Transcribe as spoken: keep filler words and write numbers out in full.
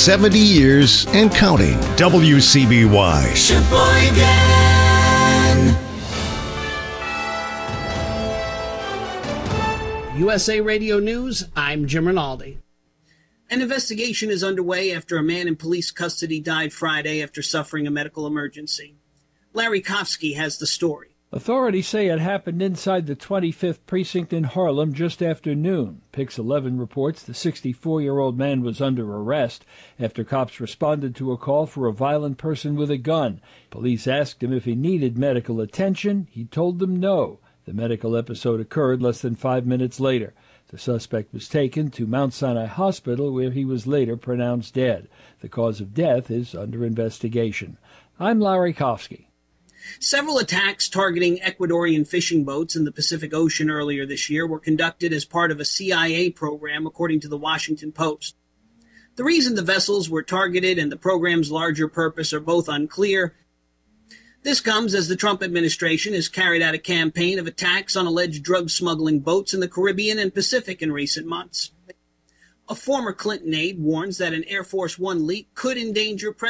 seventy years and counting. W C B Y. Sheboygan. U S A Radio News, I'm Jim Rinaldi. An investigation is underway after a man in police custody died Friday after suffering a medical emergency. Larry Kofsky has the story. Authorities say it happened inside the twenty-fifth precinct in Harlem just after noon. Pix eleven reports the sixty-four-year-old man was under arrest after cops responded to a call for a violent person with a gun. Police asked him if he needed medical attention. He told them no. The medical episode occurred less than five minutes later. The suspect was taken to Mount Sinai Hospital, where he was later pronounced dead. The cause of death is under investigation. I'm Larry Kofsky. Several attacks targeting Ecuadorian fishing boats in the Pacific Ocean earlier this year were conducted as part of a C I A program, according to the Washington Post. The reason the vessels were targeted and the program's larger purpose are both unclear. This comes as the Trump administration has carried out a campaign of attacks on alleged drug smuggling boats in the Caribbean and Pacific in recent months. A former Clinton aide warns that an Air Force One leak could endanger